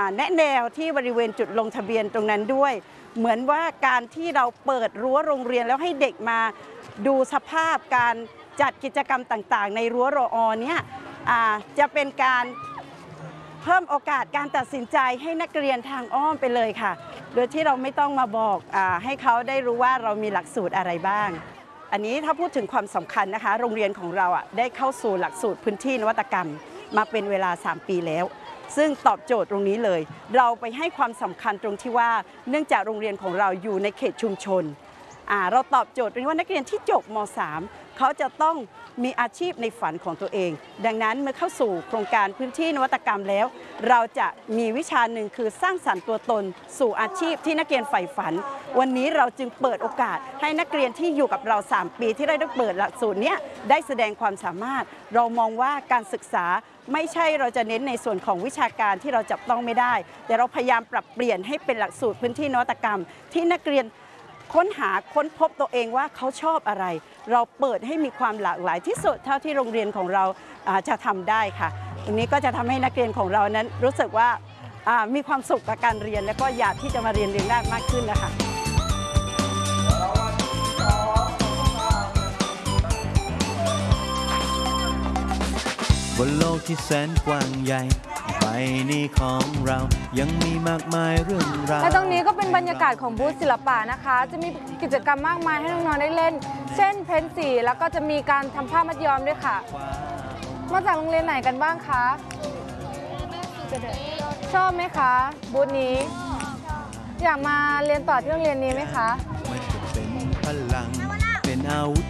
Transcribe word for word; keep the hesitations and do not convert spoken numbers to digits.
แนะแนวที่บริเวณจุดลงทะเบียนตรงนั้นด้วยเหมือนว่าการที่เราเปิดรั้วโรงเรียนแล้วให้เด็กมาดูสภาพการจัดกิจกรรมต่างๆในรั้วรอเนี่ยจะเป็นการเพิ่มโอกาสการตัดสินใจให้นักเรียนทางอ้อมไปเลยค่ะโดยที่เราไม่ต้องมาบอกอให้เขาได้รู้ว่าเรามีหลักสูตรอะไรบ้างอันนี้ถ้าพูดถึงความสำคัญนะคะโรงเรียนของเราอ่ะได้เข้าสู่หลักสูตรพื้นที่นวัตกรรมมาเป็นเวลาสามปีแล้วซึ่งตอบโจทย์ตรงนี้เลยเราไปให้ความสำคัญตรงที่ว่าเนื่องจากโรงเรียนของเราอยู่ในเขตชุมชนเราตอบโจทย์ตรงนี้ว่านักเรียนที่จบม .สาม เขาจะต้องมีอาชีพในฝันของตัวเองดังนั้นเมื่อเข้าสู่โครงการพื้นที่นวัตกรรมแล้วเราจะมีวิชาหนึ่งคือสร้างสรรค์ตัวตนสู่อาชีพที่นักเรียนใฝ่ฝันวันนี้เราจึงเปิดโอกาสให้นักเรียนที่อยู่กับเราสามปีที่ได้ได้เปิดหลักสูตรนี้ได้แสดงความสามารถเรามองว่าการศึกษาไม่ใช่เราจะเน้นในส่วนของวิชาการที่เราจับต้องไม่ได้แต่เราพยายามปรับเปลี่ยนให้เป็นหลักสูตรพื้นที่นวัตกรรมที่นักเรียนค้นหาค้นพบตัวเองว่าเขาชอบอะไรเราเปิดให้มีความหลากหลายที่สุดเท่าที่โรงเรียนของเราจะทำได้ค่ะตรงนี้ก็จะทำให้นักเรียนของเรานั้นรู้สึกว่ามีความสุขกับการเรียนและก็อยากที่จะมาเรียนเรียนได้มากขึ้นนะคะบนโลกที่แสนกว้างใหญ่ใบนี้ของเรายังมีมากมายเรื่องราวและตรงนี้ก็เป็นบรรยากาศของบูธศิลปะนะคะจะมีกิจกรรมมากมายให้น้องๆได้เล่นเช่นเพ้นสีแล้วก็จะมีการทำผ้ามัดย้อมด้วยค่ะมาจากโรงเรียนไหนกันบ้างคะชอบไหมคะบูธนี้อยากมาเรียนต่อที่โรงเรียนนี้ไหมคะมันจะเป็นพลังเป็นอาวุธ